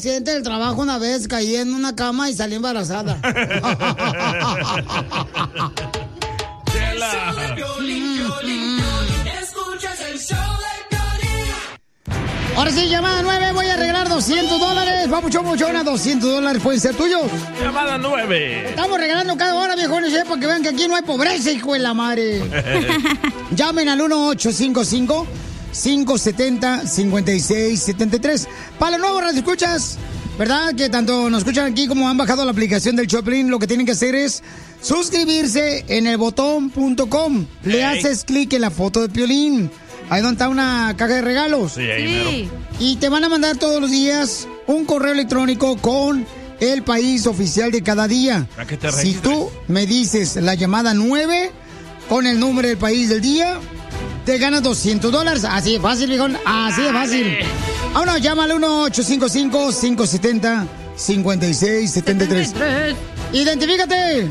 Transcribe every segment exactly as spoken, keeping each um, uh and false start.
accidente del trabajo una vez, caí en una cama y salí embarazada. Chela. Ahora sí, llamada nueve, voy a regalar doscientos dólares. Papuchón, Muchona, doscientos dólares pueden ser tuyos. Llamada nueve. Estamos regalando cada hora, viejones, ¿eh? Para que vean que aquí no hay pobreza, hijo de la madre. Llamen al uno ocho cinco cinco, cinco siete cero, cinco seis siete tres. Para los nuevos radioescuchas, ¿verdad? Que tanto nos escuchan aquí como han bajado la aplicación del Choplin, lo que tienen que hacer es suscribirse en el botón punto com. Le Hey. haces clic en la foto de Piolín. Ahí donde está una caja de regalos. Sí, ahí mero. Y te van a mandar todos los días un correo electrónico con el país oficial de cada día. ¿A qué te Si registres? tú me dices la llamada nueve con el número del país del día, te ganas doscientos dólares. Así de fácil, viejón. Así de fácil. Ahora llama al uno ocho cinco cinco, cinco siete cero, cinco seis siete tres. Identifícate.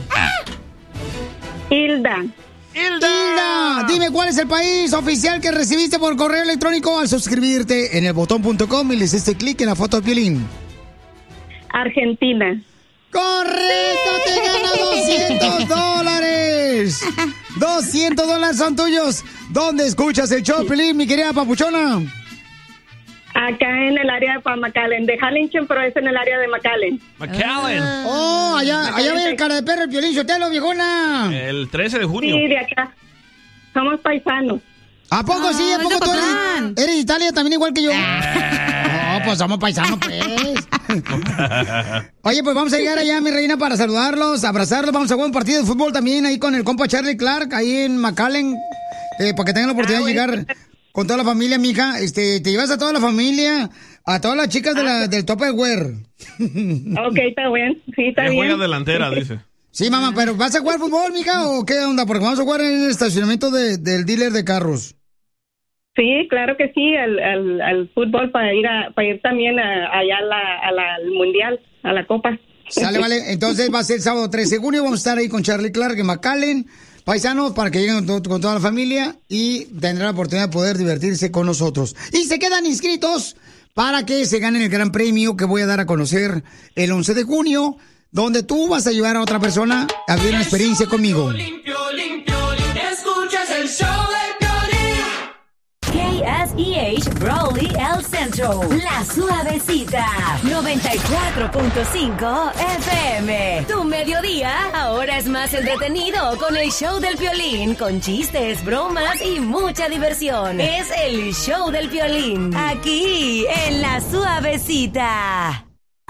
Hilda. ¡Hilda! Hilda, dime cuál es el país oficial que recibiste por correo electrónico al suscribirte en el botón punto com y le hiciste clic en la foto de Piolín. Argentina. ¡Correcto! ¡Te ganas doscientos dólares! ¡doscientos dólares son tuyos! ¿Dónde escuchas el show, Piolín, mi querida papuchona? Acá en el área de McAllen, de Harlingen, pero es en el área de McAllen. McAllen. ¡Oh, allá, allá ve el cara de perro, el Piolín Sotelo, viejona! El trece de junio. Sí, de acá. Somos paisanos. ¿A poco sí? ¿A Ah, poco es de tú eres, Ocotlán. eres de Italia también igual que yo? No, pues somos paisanos, pues. Oye, pues vamos a llegar allá, mi reina, para saludarlos, abrazarlos. Vamos a jugar un partido de fútbol también ahí con el compa Charlie Clark, ahí en McAllen, eh, para que tengan la oportunidad Ah, de bueno. llegar con toda la familia, mija. Este, te llevas a toda la familia, a todas las chicas de la, del Tupperware. Ok, está bien. Sí, está Ella bien. juega delantera, dice. Sí, mamá, pero ¿vas a jugar fútbol, mija, o qué onda? Porque vamos a jugar en el estacionamiento de- del dealer de carros. Sí, claro que sí, al, al, al fútbol para ir a, para ir también a- allá a la, a la- al mundial, a la copa. Sale, vale. Entonces va a ser el sábado trece de junio. Vamos a estar ahí con Charlie Clark en McAllen, paisanos, para que lleguen con, to- con toda la familia y tendrán la oportunidad de poder divertirse con nosotros. Y se quedan inscritos para que se ganen el gran premio que voy a dar a conocer el once de junio, donde tú vas a llevar a otra persona a vivir una experiencia conmigo. Escuchas el show de Piolín. K S E H Raleigh El Centro. La Suavecita. noventa y cuatro punto cinco F M. Tu mediodía ahora es más entretenido con el show del Piolín. Con chistes, bromas y mucha diversión. Es el show del Piolín. Aquí en La Suavecita.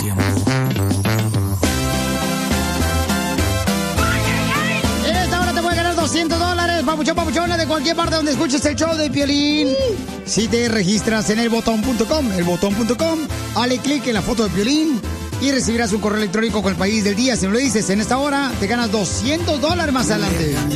En esta hora te voy a ganar doscientos dólares, papuchón, papuchona, de cualquier parte donde escuches el show de Piolín. Si te registras en el botón punto com, el botón punto com, dale clic en la foto de Piolín y recibirás un correo electrónico con el país del día. Si me lo dices en esta hora, te ganas doscientos dólares más adelante.